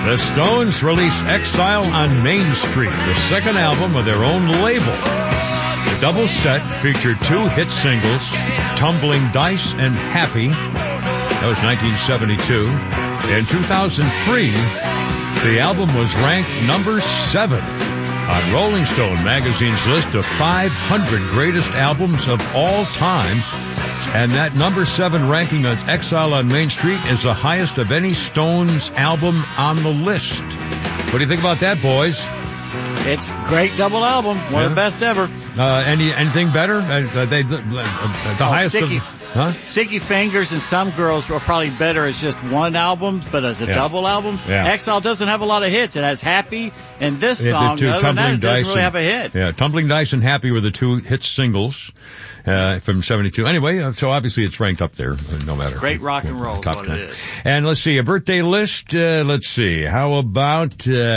The Stones released Exile on Main Street, the second album of their own label. The double set featured two hit singles, Tumbling Dice and Happy. That was 1972. In 2003, the album was ranked number 7 on Rolling Stone magazine's list of 500 greatest albums of all time. And that number 7 ranking of Exile on Main Street is the highest of any Stones album on the list. What do you think about that, boys? It's a great double album. One of the best ever. Anything better? The highest Sticky, of... Sticky Fingers and Some Girls were probably better as just one album, but as a double album. Exile doesn't have a lot of hits. It has Happy and this song. Other than that, it doesn't really have a hit. Yeah, Tumbling Dice and Happy were the two hit singles from 72. Anyway, so obviously it's ranked up there, no matter. Great rock and roll is what it is. And let's see, a birthday list. Let's see. How about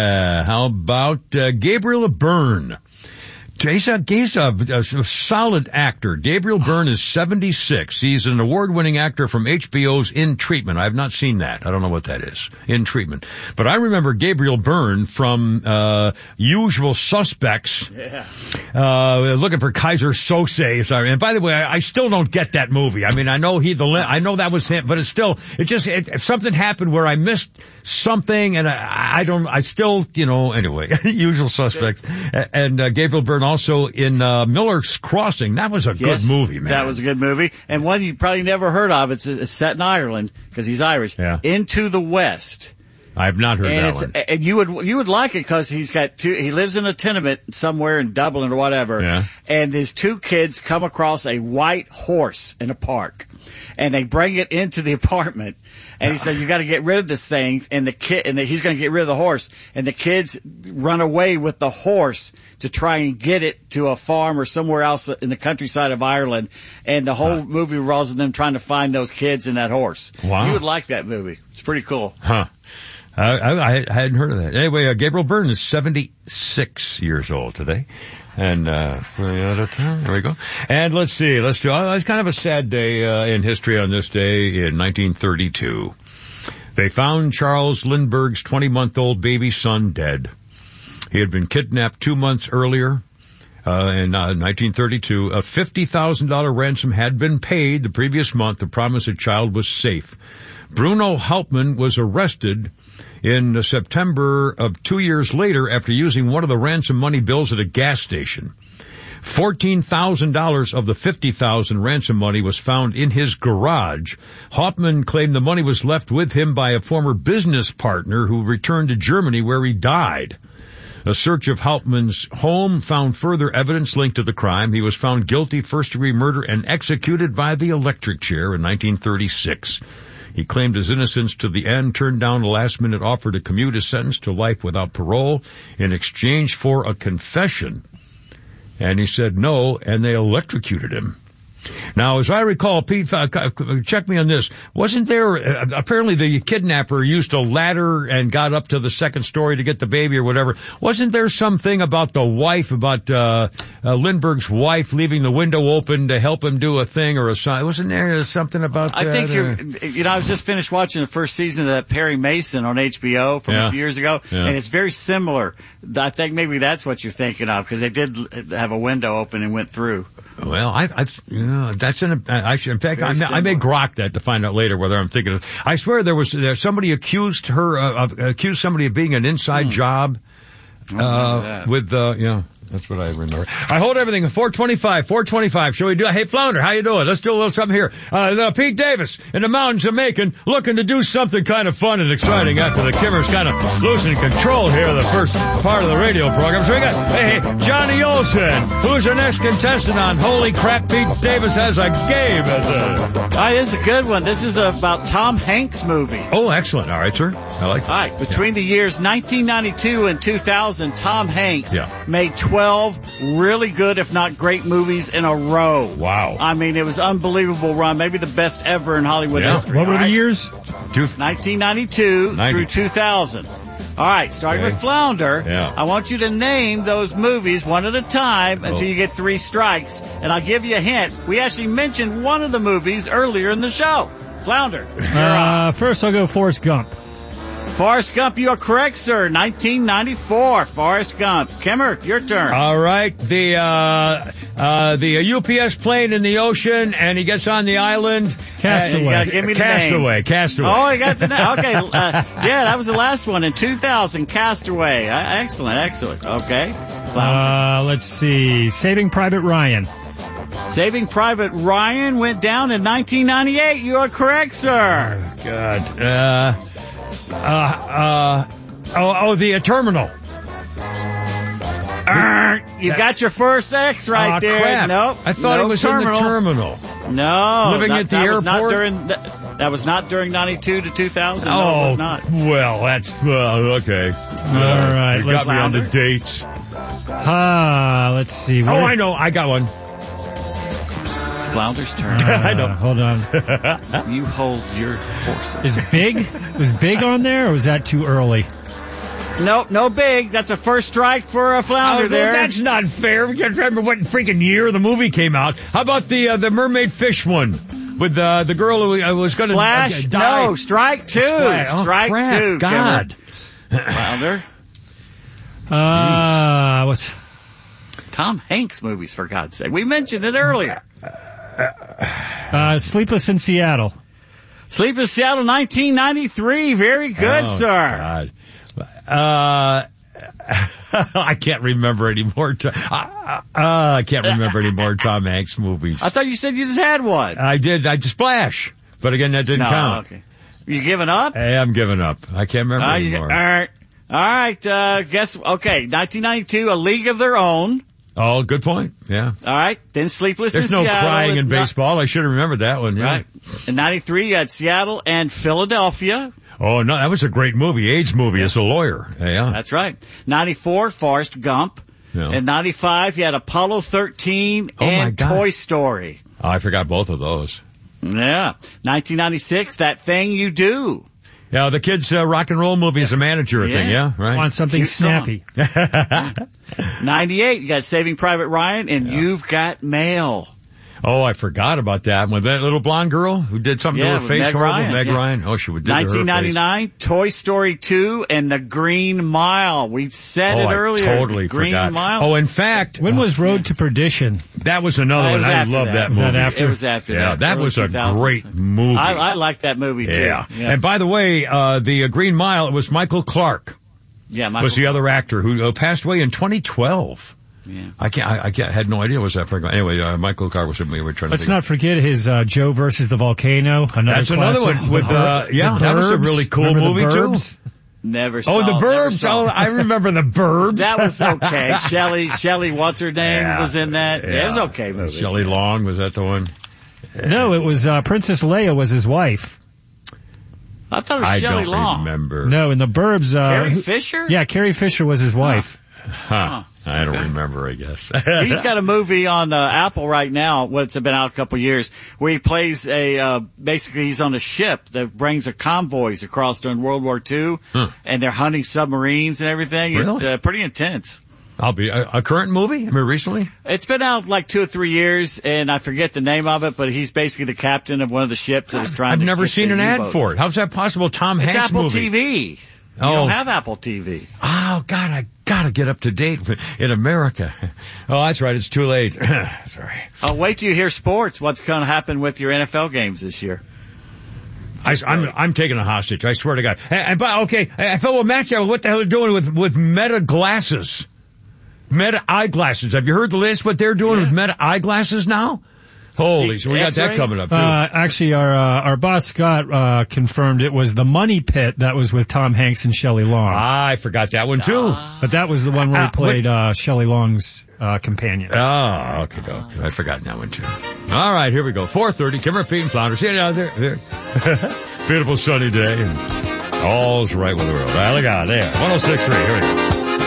Gabriel Byrne? He's a solid actor. Gabriel Byrne is 76. He's an award-winning actor from HBO's In Treatment. I have not seen that. I don't know what that is. In Treatment. But I remember Gabriel Byrne from Usual Suspects. Yeah. Looking for Kaiser Sose. And by the way, I still don't get that movie. I mean, I know that was him, but if something happened where I missed something and I still, anyway, Usual Suspects. And Gabriel Byrne also in Miller's Crossing. That was a good movie, man. That was a good movie. And one you probably never heard of. It's set in Ireland because he's Irish. Yeah. Into the West. I have not heard that one. And you would like it because he lives in a tenement somewhere in Dublin or whatever. Yeah. And his two kids come across a white horse in a park. And they bring it into the apartment. And he says, you got to get rid of this thing. And he's going to get rid of the horse. And the kids run away with the horse to try and get it to a farm or somewhere else in the countryside of Ireland. And the whole movie revolves on them trying to find those kids and that horse. Wow. You would like that movie. It's pretty cool. Huh. I hadn't heard of that. Anyway, Gabriel Byrne is 76 years old today. And, there we go. And let's do, it's kind of a sad day, in history on this day in 1932. They found Charles Lindbergh's 20-month-old baby son dead. He had been kidnapped 2 months earlier, in 1932. A $50,000 ransom had been paid the previous month to promise the child was safe. Bruno Hauptmann was arrested in September of 2 years later after using one of the ransom money bills at a gas station. $14,000 of the $50,000 ransom money was found in his garage. Hauptmann claimed the money was left with him by a former business partner who returned to Germany where he died. A search of Hauptmann's home found further evidence linked to the crime. He was found guilty first-degree murder and executed by the electric chair in 1936. He claimed his innocence to the end, turned down a last-minute offer to commute his sentence to life without parole in exchange for a confession. And he said no, and they electrocuted him. Now, as I recall, Pete, check me on this. Wasn't there, apparently the kidnapper used a ladder and got up to the second story to get the baby or whatever. Wasn't there something about the wife, about Lindbergh's wife leaving the window open to help him do a thing or a sign? Wasn't there something about that? I think I was just finished watching the first season of that Perry Mason on HBO from a few years ago, and it's very similar. I think maybe that's what you're thinking of, because they did have a window open and went through. Well, I may grok that to find out later whether I'm thinking of. I swear there somebody accused somebody of being an inside job, that's what I remember. I hold everything at 425. Shall we do? Hey, Flounder, how you doing? Let's do a little something here. Pete Davis in the mountains of Macon looking to do something kind of fun and exciting after the Kimmers kind of losing control here of the first part of the radio program. So we got, Johnny Olson, who's our next contestant on Holy Crap, Pete Davis has a game. This is a good one. This is about Tom Hanks' movie. Oh, excellent. All right, sir. I like that. All right. Between the years 1992 and 2000, Tom Hanks made 12 really good, if not great, movies in a row. Wow. I mean, it was unbelievable run. Maybe the best ever in Hollywood history. What were the years? 1992 through 2000. All right, starting with Flounder. I want you to name those movies one at a time until you get 3 strikes. And I'll give you a hint. We actually mentioned one of the movies earlier in the show. Flounder. First I'll go Forrest Gump. Forrest Gump, you are correct, sir. 1994, Forrest Gump. Kimmer, your turn. All right. The UPS plane in the ocean, and he gets on the island. Castaway. You gotta give me the Castaway. name. Castaway. Oh, I got the name. Okay. Yeah, that was the last one in 2000. Castaway. Excellent. Okay. Let's see. Saving Private Ryan. Saving Private Ryan went down in 1998. You are correct, sir. God. The Terminal. You got your first X right there. Crap. Nope. I thought it was Terminal. in the Terminal. No. Living at the airport? That was not during 92 to 2000. No, it was not. Well, that's, okay. All right. You got me on the dates. Let's see. I know. I got one. It's Flounder's turn. I know. Hold on. You hold your horses. Was Big on there, or was that too early? Nope, no Big. That's a first strike for a Flounder there. That's not fair. We can't remember what freaking year the movie came out. How about the mermaid fish one with the girl who was going to Splash? die? No, strike two. Strike two. God. Flounder. What's Tom Hanks movies, for God's sake. We mentioned it earlier. Sleepless in Seattle. Sleepless Seattle, 1993. Very good, sir. God. I can't remember any more. I can't remember any more Tom Hanks movies. I thought you said you just had one. I did. I just Splash, but again, that didn't count. Okay. You giving up? Hey, I'm giving up. I can't remember anymore. All right. Guess. Okay. 1992, A League of Their Own. Oh, good point. Yeah. All right. Then Sleepless There's in no Seattle. crying in baseball. I should have remembered that one. Yeah. Right. In 93, you had Seattle and Philadelphia. Oh, no, that was a great movie. AIDS movie as a lawyer. Yeah. That's right. 94, Forrest Gump. Yeah. In 95, you had Apollo 13 and Toy Story. Oh, I forgot both of those. Yeah. 1996, That Thing You Do. Yeah, the kids' rock and roll movie as a manager thing, yeah? Right. Want something Cute snappy. 98, you got Saving Private Ryan and You've Got Mail. Oh, I forgot about that. With that little blonde girl who did something to her face, Meg horrible. Ryan, Meg Ryan. Oh, she would do her face. 1999, Toy Story 2 and The Green Mile. We said it earlier. I totally Green forgot. Mile. Oh, in fact. When was Road to Perdition? That was another one. I love that movie. Was that after? It was after that. Yeah, that was a 2000s. great movie. I like that movie too. Yeah. And by the way, the Green Mile, it was Michael Clarke. Yeah, Michael was the other actor who passed away in 2012. Yeah. I had no idea was that for. Anyway, Michael Clarke was with me. We're trying to. Let's not forget his Joe versus the Volcano. That's another one with that was a really cool movie too. Never saw. Oh, The Burbs. Oh, I remember The Burbs. That was okay. Shelley, what's her name, was in that. Yeah, it was okay movie. Shelley Long, was that the one? No, it was Princess Leia was his wife. I thought it was Shelley Long. I don't remember. No, in The Burbs. Carrie Fisher? Yeah, Carrie Fisher was his wife. Huh. I don't remember, I guess. He's got a movie on Apple right now, it's been out a couple years, where he plays basically he's on a ship that brings the convoys across during World War II, and they're hunting submarines and everything. Really? It's pretty intense. A current movie? I mean, recently? It's been out like 2 or 3 years, and I forget the name of it, but he's basically the captain of one of the ships that is trying to I've never seen an ad U-boats. for it. How's that possible? Tom Hanks It's Apple movie. TV. You don't have Apple TV. Oh, God, I gotta get up to date in America. Oh, that's right, it's too late. Sorry. Oh, wait till you hear sports. What's going to happen with your NFL games this year? I'm taking a hostage, I swear to God. I fell with Matt, what the hell are they doing with Meta glasses? Meta eyeglasses. Have you heard the list what they're doing with Meta eyeglasses now? Holy, so we got that coming up too. Actually, our boss Scott confirmed it was The Money Pit that was with Tom Hanks and Shelley Long. I forgot that one too. But that was the one where he played Shelley Long's companion. Oh, okay. I'd forgotten that one too. All right, here we go. 4:30. Kimmer, Feet and Flounder. See you out there. Beautiful sunny day, and all's right with the world. Right, look out there. 106.3. Here we go.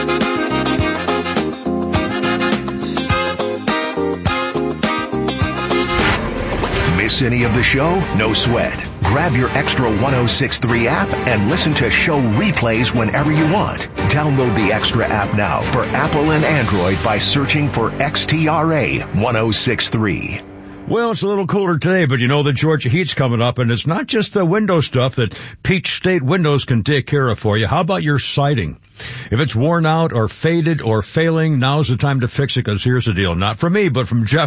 Miss any of the show? No sweat. Grab your Extra 106.3 app and listen to show replays whenever you want. Download the Extra app now for Apple and Android by searching for XTRA 106.3. Well, it's a little cooler today, but you know the Georgia heat's coming up, and it's not just the window stuff that Peach State Windows can take care of for you. How about your siding? If it's worn out or faded or failing, now's the time to fix it, because here's the deal. Not from me, but from Jeff